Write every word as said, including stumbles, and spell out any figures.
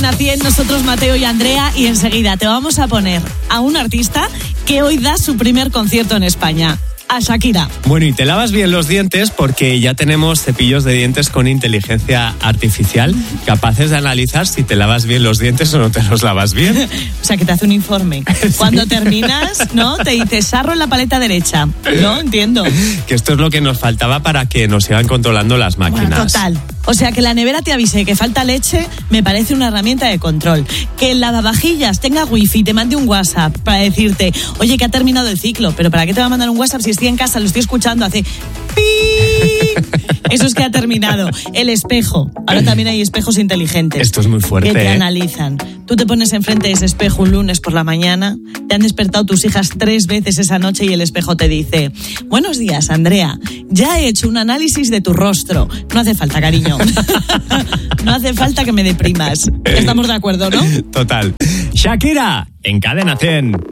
Cadena cien, nosotros Mateo y Andrea, y enseguida te vamos a poner a un artista que hoy da su primer concierto en España. A Shakira. Bueno, y te lavas bien los dientes porque ya tenemos cepillos de dientes con inteligencia artificial capaces de analizar si te lavas bien los dientes o no te los lavas bien. O sea, que te hace un informe. Sí. Cuando terminas, ¿no? Te dice sarro en la paleta derecha. No, entiendo. Que esto es lo que nos faltaba para que nos sigan controlando las máquinas. Bueno, total. O sea, que la nevera te avise que falta leche me parece una herramienta de control. Que el lavavajillas tenga wifi, te mande un WhatsApp para decirte, oye, que ha terminado el ciclo, pero ¿para qué te va a mandar un WhatsApp si estoy en casa, lo estoy escuchando, hace pi? Eso es que ha terminado. El espejo. Ahora también hay espejos inteligentes. Esto es muy fuerte, que te ¿eh? analizan. Tú te pones enfrente de ese espejo un lunes por la mañana, te han despertado tus hijas tres veces esa noche y el espejo te dice, buenos días, Andrea, ya he hecho un análisis de tu rostro. No hace falta, cariño. No hace falta que me deprimas. Estamos de acuerdo, ¿no? Total. Shakira, en Cadena cien.